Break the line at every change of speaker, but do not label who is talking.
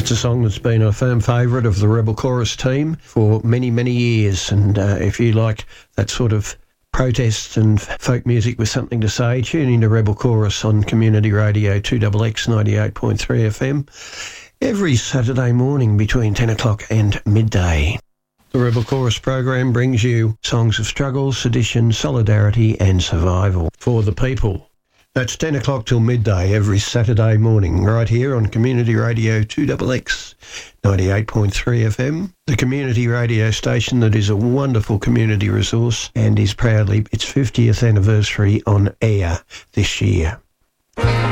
It's a song that's been a firm favourite of the Rebel Chorus team for many, many years. And if you like that sort of protest and folk music with something to say, tune into Rebel Chorus on Community Radio 2XX 98.3 FM every Saturday morning between 10 o'clock and midday. The Rebel Chorus program brings you songs of struggle, sedition, solidarity and survival for the people. That's 10 o'clock till midday every Saturday morning, right here on Community Radio 2XX 98.3 FM, the community radio station that is a wonderful community resource and is proudly its 50th anniversary on air this year.